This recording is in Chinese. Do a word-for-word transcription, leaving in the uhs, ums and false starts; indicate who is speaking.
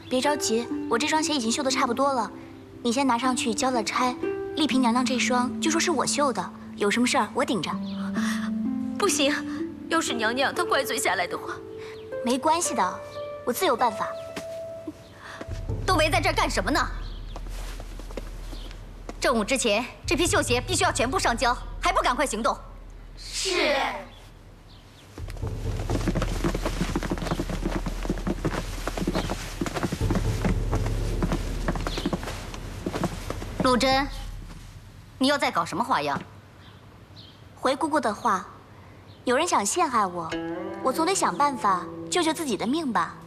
Speaker 1: 别着急，我这双鞋已经绣得差不多了，你先拿上去交了差。丽萍娘娘这双据说是我绣的，有什么事儿我顶着。
Speaker 2: 不行，要是娘娘她怪罪下来的话，
Speaker 1: 没关系的，我自有办法。
Speaker 2: 都围在这儿干什么呢？正午之前，这批绣鞋必须要全部上交，还不赶快行动？
Speaker 1: 是。
Speaker 2: 陆贞，你又在搞什么花样？
Speaker 1: 回姑姑的话，有人想陷害我，我总得想办法救救自己的命吧。